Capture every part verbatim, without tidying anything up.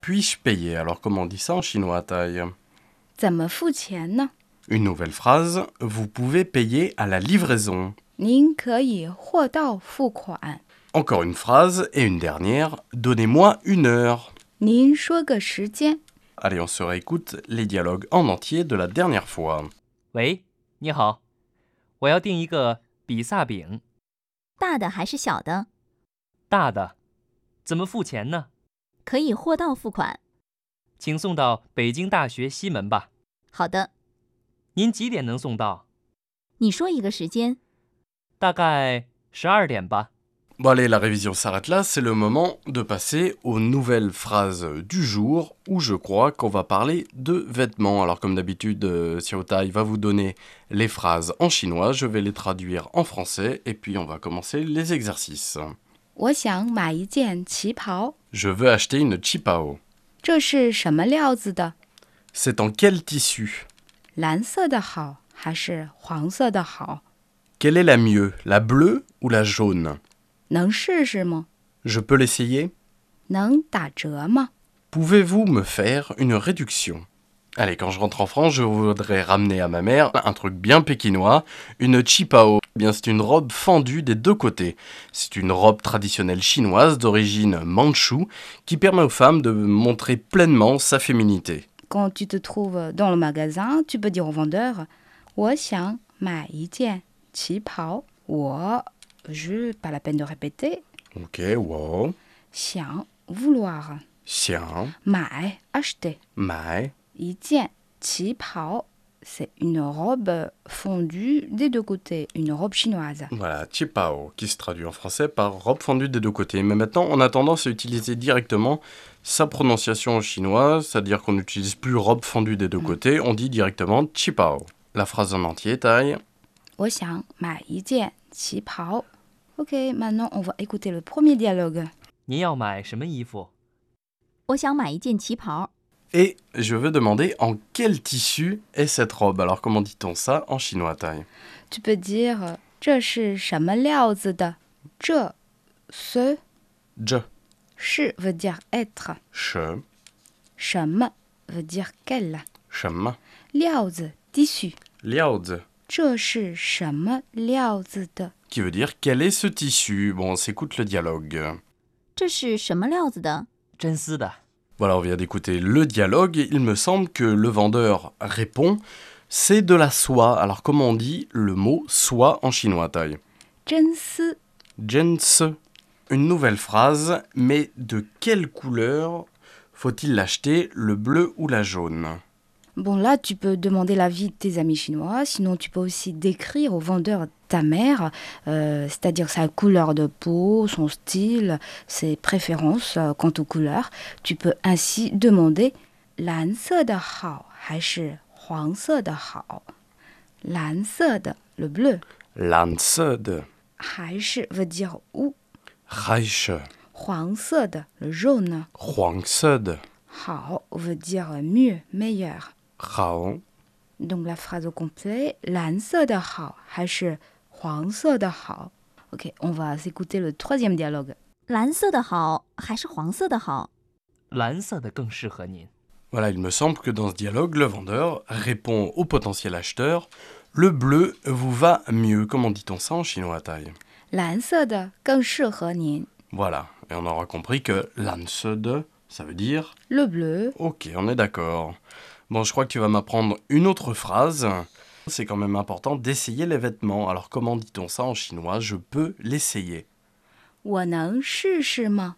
Puis-je payer? Alors comment on dit ça en chinois, Taille? 怎么付钱呢？ Une nouvelle phrase, vous pouvez payer à la livraison. 您可以货到付款。 Encore une phrase, et une dernière, donnez-moi une heure. 您说个时间。 Allez, on se réécoute les dialogues en entier de la dernière fois. 喂，你好，我要订一个比萨饼， 大的还是小的？ 大的，怎么付钱呢？ 可以货到付款。 请送到北京大学西门吧。 好的， 您几点能送到？ 你说一个时间。 大概十二点吧。 Bon allez, la révision s'arrête là, c'est le moment de passer aux nouvelles phrases du jour où je crois qu'on va parler de vêtements. Alors comme d'habitude, euh, Xiao Tai va vous donner les phrases en chinois, je vais les traduire en français et puis on va commencer les exercices. 我想买一件旗袍， Je veux acheter une qipao. 这是什么料子的？ C'est en quel tissu? 蓝色的好还是黄色的好？ Quelle est la mieux, la bleue ou la jaune? 能试试吗？ Je peux l'essayer? 能打折吗？ Pouvez-vous me faire une réduction? Allez, quand je rentre en France, je voudrais ramener à ma mère un truc bien pékinois, une qipao. Eh bien, c'est une robe fendue des deux côtés. C'est une robe traditionnelle chinoise d'origine manchoue qui permet aux femmes de montrer pleinement sa féminité. Quand tu te trouves dans le magasin, tu peux dire au vendeur 我想买一件旗袍。我 je pas la peine de répéter. Ok, wow. 想 vouloir. Xiang, 买 acheter. mai, 一件旗袍 c'est une robe fondue des deux côtés, une robe chinoise. voilà, qipao, qui se traduit en français par robe fendue des deux côtés. Mais maintenant, on a tendance à utiliser directement sa prononciation en chinois, c'est-à-dire qu'on n'utilise plus robe fendue des deux côtés, on dit directement qipao. La phrase en entier, taille. 我想买一件旗袍。Ok, maintenant on va écouter le premier dialogue. 您要买什么衣服？ 我想买一件旗袍。 Et je veux demander en quel tissu est cette robe. Alors comment dit-on ça en chinois, taille? Tu peux dire 这是什么料子的？这 ce Je, 是 veut dire être. che, 什么 veut dire quel. shem, 料子 tissu. liaozi, 这是什么料子的？ qui veut dire quel est ce tissu. Bon, on s'écoute le dialogue. 这是什么料子的？ 真丝的。 Voilà, on vient d'écouter le dialogue. Il me semble que le vendeur répond, c'est de la soie. Alors comment on dit le mot soie en chinois, taille? 真丝 Jense. Une nouvelle phrase, mais de quelle couleur faut-il l'acheter, le bleu ou la jaune? Bon, là, tu peux demander l'avis de tes amis chinois. Sinon, tu peux aussi décrire au vendeur ta mère, euh, c'est-à-dire sa couleur de peau, son style, ses préférences euh, quant aux couleurs. Tu peux ainsi demander 蓝色的好还是黄色的好？蓝色的 le bleu, Lansed, 还是 veut dire ou, Reich, 黄色的 le jaune, Huangsed, 好 veut dire mieux, meilleur. Rao. Donc la phrase au complet, 蓝色的好还是黄色的好？ Ok, on va s'écouter le troisième dialogue. 蓝色的好还是黄色的好？ 蓝色的更适合您。 Voilà, il me semble que dans ce dialogue, le vendeur répond au potentiel acheteur, le bleu vous va mieux. Comment dit-on ça en chinois, taille? 蓝色的更适合您。 Voilà, et on aura compris que lansed, ça veut dire... Le bleu, Ok, on est d'accord. Bon, je crois que tu vas m'apprendre une autre phrase. C'est quand même important d'essayer les vêtements. Alors comment dit-on ça en chinois? Je peux l'essayer. 我能试试吗？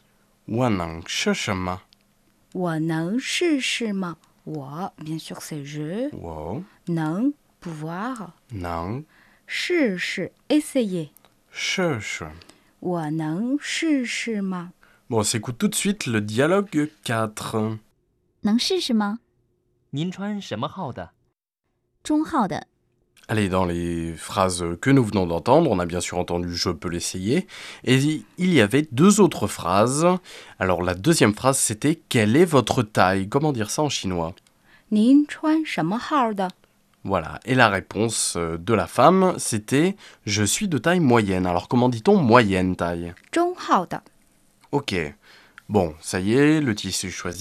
Wanang sheshema. 我能试试吗？我 bien sûr c'est je, Wow. 能 pouvoir, Nang 试试 essayer. shesh. 我能试试吗？ Bon, on s'écoute tout de suite le dialogue quatre. 能试试吗？ 您穿什么号的？ 中号的。 Allez, dans les phrases que nous venons d'entendre, on a bien sûr entendu « je peux l'essayer ». Et il y avait deux autres phrases. Alors la deuxième phrase, c'était « quelle est votre taille ?» Comment dire ça en chinois? 您穿什么号的？ Voilà. Et la réponse de la femme, c'était « je suis de taille moyenne ». Alors comment dit-on moyenne taille? 中号的。 Ok. Bon, ça y est, le tissu choisi.